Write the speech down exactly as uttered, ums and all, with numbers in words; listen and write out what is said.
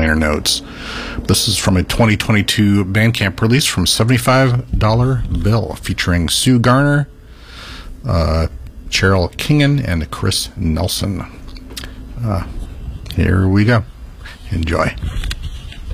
liner notes. This is from a twenty twenty-two Bandcamp release from seventy-five dollar Bill, featuring Sue Garner, uh, Cheryl Kingen, and Chris Nelson. Uh, here we go. Enjoy.